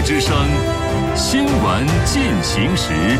之声新闻进行时。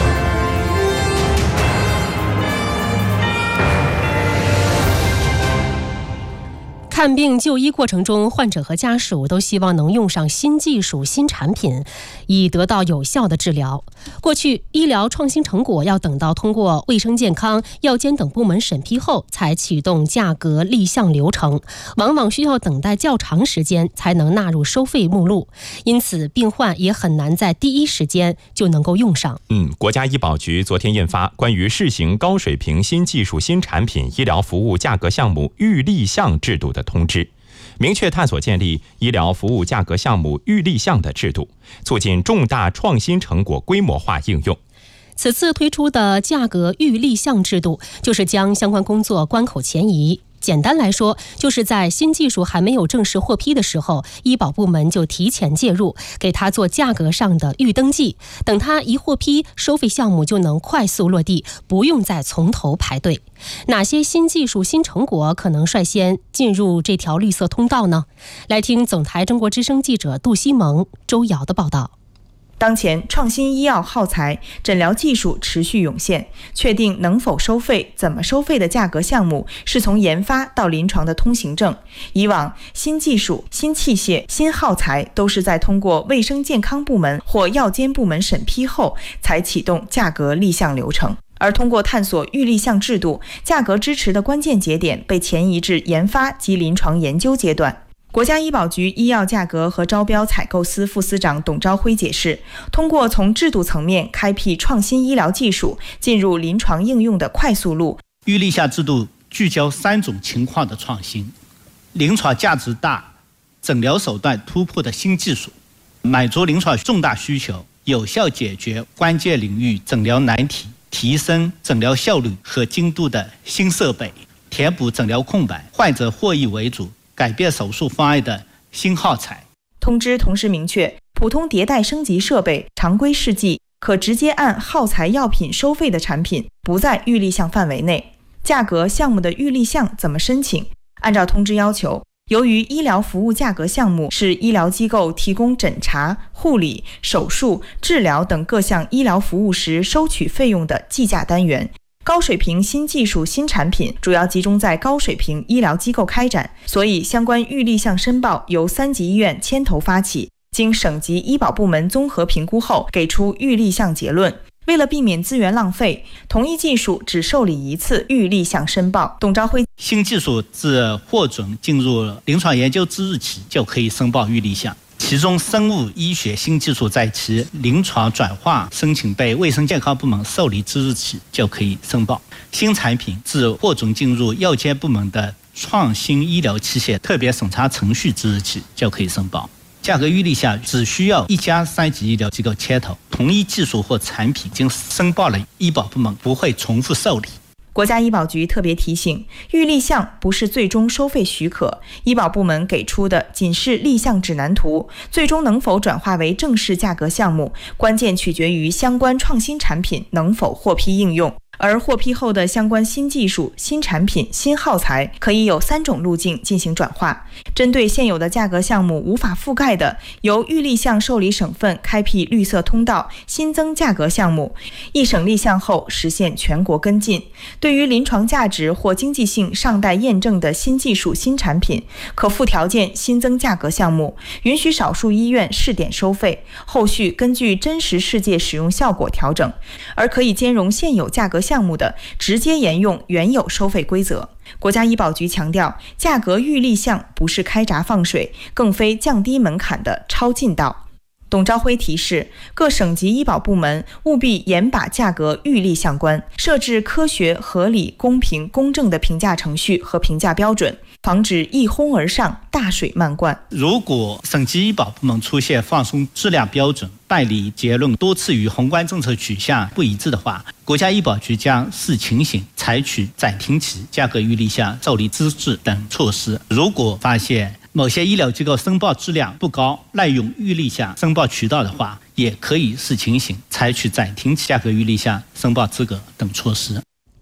看病就医过程中，患者和家属都希望能用上新技术、新产品，以得到有效的治疗。过去，医疗创新成果要等到通过卫生健康、药监等部门审批后，才启动价格立项流程，往往需要等待较长时间才能纳入收费目录，因此病患也很难在第一时间就能够用上。 国家医保局昨天印发关于试行高水平新技术新产品医疗服务价格项目预立项制度的通知，明确探索建立医疗服务价格项目预立项的制度，促进重大创新成果规模化应用。 此次推出的价格预立项制度，就是将相关工作关口前移。简单来说，就是在新技术还没有正式获批的时候，医保部门就提前介入，给它做价格上的预登记，等它一获批，收费项目就能快速落地，不用再从头排队。哪些新技术、新成果可能率先进入这条绿色通道呢？来听总台中国之声记者杜西蒙、周瑶的报道。 当前创新医药耗材、诊疗技术持续涌现，确定能否收费、怎么收费的价格项目是从研发到临床的通行证。以往新技术、新器械、新耗材都是在通过卫生健康部门或药监部门审批后才启动价格立项流程，而通过探索预立项制度，价格支持的关键节点被前移至研发及临床研究阶段。国家医保局医药价格和招标采购司副司长董朝辉解释，通过从制度层面开辟创新医疗技术进入临床应用的快速路。 预立项制度聚焦3种情况的创新：临床价值大、诊疗手段突破的新技术，满足临床重大需求，有效解决关键领域诊疗难题，提升诊疗效率和精度的新设备，填补诊疗空白，患者获益为主，改变手术方案的新耗材。 通知同时明确，普通迭代升级设备、常规试剂可直接按耗材药品收费的产品不在预立项范围内。价格项目的预立项怎么申请？按照通知要求，由于医疗服务价格项目是医疗机构提供诊查、护理、手术、治疗等各项医疗服务时收取费用的计价单元，高水平新技术新产品主要集中在高水平医疗机构开展，所以相关预立项申报由3级医院牵头发起，经省级医保部门综合评估后给出预立项结论。为了避免资源浪费，同一技术只受理一次预立项申报。董朝辉， 新技术自获准进入临床研究之日起就可以申报预立项，其中生物医学新技术在其临床转化申请被卫生健康部门受理之日起就可以申报。新产品自获准进入药监部门的创新医疗器械特别审查程序之日起就可以申报。价格预立项只需要一家3级医疗机构牵头，同一技术或产品经申报了，医保部门不会重复受理。 国家医保局特别提醒，预立项不是最终收费许可，医保部门给出的仅是立项指南图，最终能否转化为正式价格项目，关键取决于相关创新产品能否获批应用。而获批后的相关新技术、新产品、新耗材可以有3种路径进行转化。针对现有的价格项目无法覆盖的，由预立项受理省份开辟绿色通道，新增价格项目，一省立项后实现全国跟进。对于临床价值或经济性尚待验证的新技术、新产品，可附条件新增价格项目，允许少数医院试点收费，后续根据真实世界使用效果调整。而可以兼容现有价格项目的，直接沿用原有收费规则。国家医保局强调，价格预立项不是开闸放水，更非降低门槛的超近道。董朝辉提示，各省级医保部门务必严把价格预立项关，设置科学、合理、公平、公正的评价程序和评价标准，防止一哄而上、大水漫灌。 如果省级医保部门出现放松质量标准、办理结论多次与宏观政策取向不一致的话，国家医保局将视情形采取暂停其价格预立项受理资质等措施。如果发现某些医疗机构申报质量不高，滥用预立项申报渠道的话，也可以视情形采取暂停其价格预立项申报资格等措施。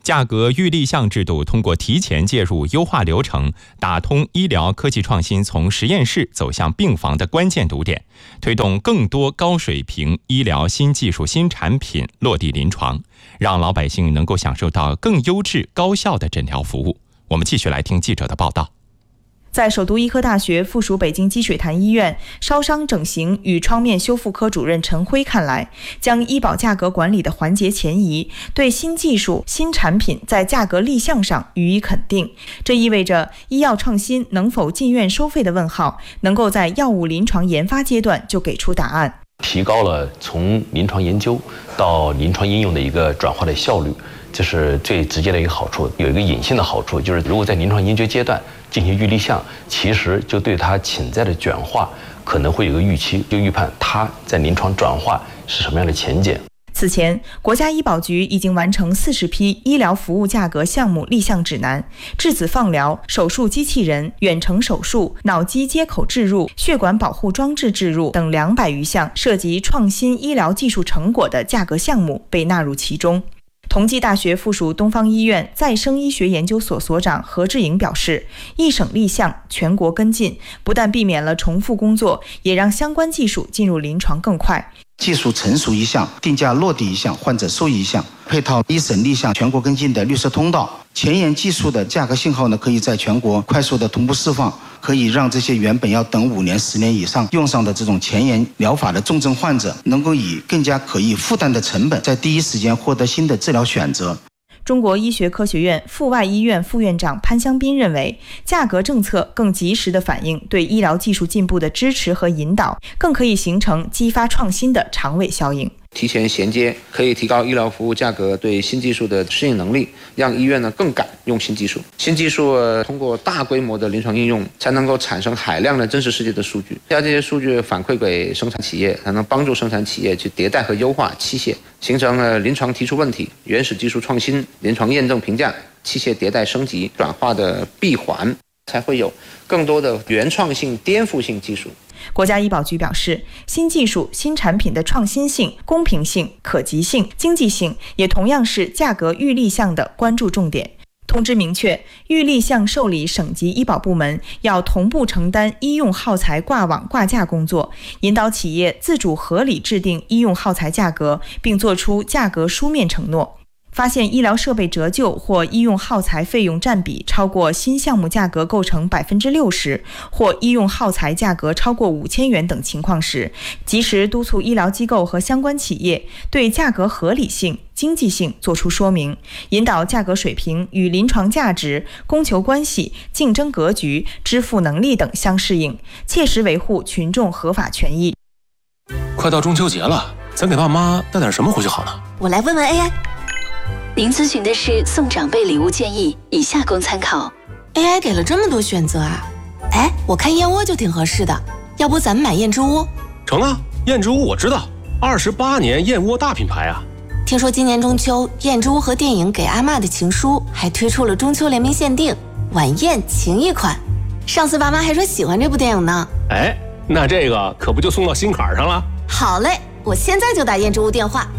价格预立项制度通过提前介入优化流程，打通医疗科技创新从实验室走向病房的关键堵点，推动更多高水平医疗新技术新产品落地临床，让老百姓能够享受到更优质高效的诊疗服务。我们继续来听记者的报道。 在首都医科大学附属北京积水潭医院烧伤整形与创面修复科主任陈辉看来，将医保价格管理的环节前移，对新技术新产品在价格立项上予以肯定。这意味着医药创新能否进院收费的问号，能够在药物临床研发阶段就给出答案， 提高了从临床研究到临床应用的一个转化的效率，这是最直接的一个好处。有一个隐性的好处，就是如果在临床研究阶段进行预立项，其实就对它潜在的转化可能会有个预期，就预判它在临床转化是什么样的前景。 此前，国家医保局已经完成40批医疗服务价格项目立项指南，质子放疗、手术机器人、远程手术、脑机接口置入、血管保护装置置入等200余项涉及创新医疗技术成果的价格项目被纳入其中。同济大学附属东方医院再生医学研究所所长何志颖表示，一省立项，全国跟进，不但避免了重复工作，也让相关技术进入临床更快。 技术成熟一项，定价落地一项，患者受益一项，配套一省立项全国跟进的绿色通道，前沿技术的价格信号呢，可以在全国快速的同步释放，可以让这些原本要等5年、10年以上用上的这种前沿疗法的重症患者，能够以更加可以负担的成本，在第一时间获得新的治疗选择。 中国医学科学院阜外医院副院长潘香斌认为，价格政策更及时地反映对医疗技术进步的支持和引导，更可以形成激发创新的长尾效应。 提前衔接可以提高医疗服务价格对新技术的适应能力，让医院更敢用新技术。新技术通过大规模的临床应用，才能够产生海量的真实世界的数据，将这些数据反馈给生产企业，才能帮助生产企业去迭代和优化器械，形成临床提出问题、原始技术创新、临床验证评价、器械迭代升级转化的闭环，才会有更多的原创性、颠覆性技术。 国家医保局表示，新技术新产品的创新性、公平性、可及性、经济性也同样是价格预立项的关注重点。通知明确，预立项受理省级医保部门要同步承担医用耗材挂网挂价工作，引导企业自主合理制定医用耗材价格，并作出价格书面承诺。发现医疗设备折旧或医用耗材费用占比超过新项目价格构成60%，或医用耗材价格超过5000元等情况时，及时督促医疗机构和相关企业对价格合理性、经济性作出说明，引导价格水平与临床价值、供求关系、竞争格局、支付能力等相适应，切实维护群众合法权益。 快到中秋节了，咱给爸妈带点什么回去好呢？ 我来问问 AI。您咨询的是送长辈礼物建议，以下供参考。 AI 给了这么多选择啊！哎，我看燕窝就挺合适的，要不咱们买燕之屋？ 成啊，燕之屋我知道，28年燕窝大品牌啊。 听说今年中秋，燕之屋和电影《给阿嬷的情书》还推出了中秋联名限定晚宴情谊款。上次爸妈还说喜欢这部电影呢。 哎，那这个可不就送到心坎上了？ 好嘞，我现在就打燕之屋电话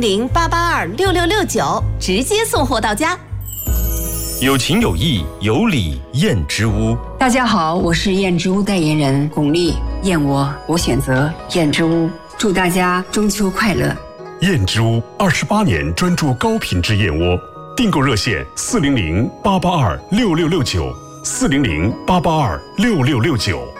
400-882-6669，直接送货到家。 有情有义有礼燕之屋。 大家好，我是燕之屋代言人巩俐，燕窝我选择燕之屋，祝大家中秋快乐。 燕之屋28年专注高品质燕窝，订购热线400-882-6669，400-882-6669。